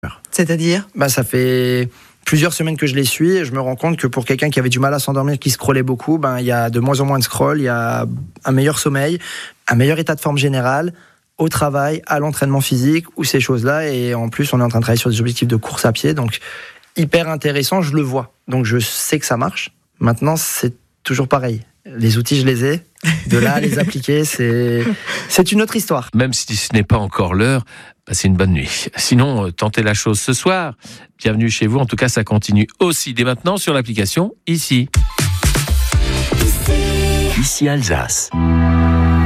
C'est-à-dire ? Ça fait plusieurs semaines que je les suis et je me rends compte que pour quelqu'un qui avait du mal à s'endormir, qui scrollait beaucoup, il y a de moins en moins de scroll, il y a un meilleur sommeil, un meilleur état de forme général, au travail, à l'entraînement physique, ou ces choses-là. Et en plus, on est en train de travailler sur des objectifs de course à pied, donc hyper intéressant, je le vois. Donc je sais que ça marche. Maintenant, c'est toujours pareil. Les outils, je les ai. De là à les appliquer, c'est une autre histoire. Même si ce n'est pas encore l'heure, passez une bonne nuit. Sinon, tentez la chose ce soir. Bienvenue chez vous. En tout cas, ça continue aussi dès maintenant sur l'application Ici. Ici Alsace.